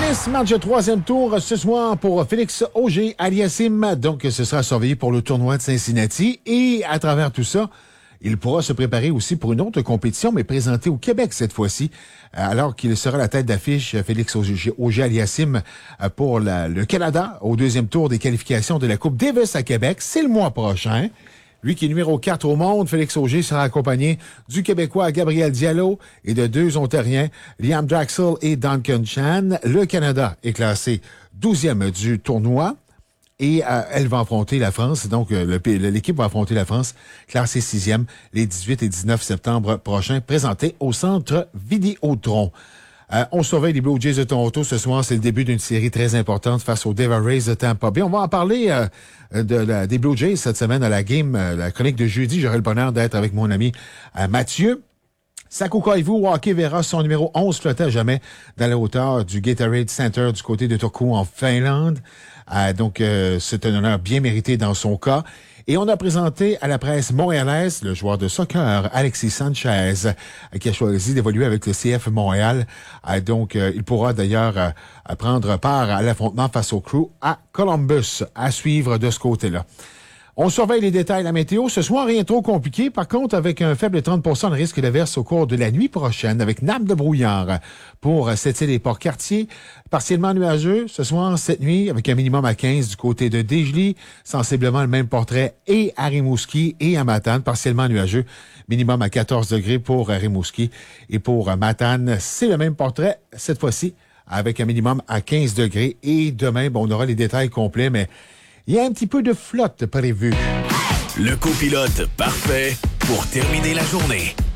tennis, match de troisième tour ce soir pour Félix Auger-Aliassime. Donc, ce sera surveillé pour le tournoi de Cincinnati. Et à travers tout ça, il pourra se préparer aussi pour une autre compétition, mais présentée au Québec cette fois-ci, alors qu'il sera la tête d'affiche, Félix Auger-Aliassime, pour le Canada au deuxième tour des qualifications de la Coupe Davis à Québec. C'est le mois prochain. Lui qui est numéro 4 au monde, Félix Auger, sera accompagné du Québécois Gabriel Diallo et de deux Ontariens, Liam Draxel et Duncan Chan. Le Canada est classé 12e du tournoi et elle va affronter la France. Donc, l'équipe va affronter la France, classée 6e, les 18 et 19 septembre prochains, présenté au Centre Vidéotron. On surveille les Blue Jays de Toronto ce soir. C'est le début d'une série très importante face aux Devil Rays de Tampa Bay. On va en parler des Blue Jays cette semaine à la game, la chronique de jeudi. J'aurai le bonheur d'être avec mon ami Mathieu. Saku Koivu, Hockey verra son numéro 11 flotter à jamais dans la hauteur du Gatorade Center du côté de Turku en Finlande. Donc, c'est un honneur bien mérité dans son cas. Et on a présenté à la presse montréalaise le joueur de soccer Alexis Sanchez qui a choisi d'évoluer avec le CF Montréal. Donc, il pourra d'ailleurs prendre part à l'affrontement face au Crew à Columbus, à suivre de ce côté-là. On surveille les détails de la météo. Ce soir, rien de trop compliqué. Par contre, avec un faible 30% de risque de verse au cours de la nuit prochaine, avec nappe de brouillard pour Sept-Îles et Port-Cartier. Partiellement nuageux ce soir, cette nuit, avec un minimum à 15 du côté de Desjely. Sensiblement le même portrait et à Rimouski et à Matane. Partiellement nuageux, minimum à 14 degrés pour Rimouski et pour Matane. C'est le même portrait, cette fois-ci, avec un minimum à 15 degrés. Et demain, on aura les détails complets, mais il y a un petit peu de flotte prévue. Le copilote parfait pour terminer la journée.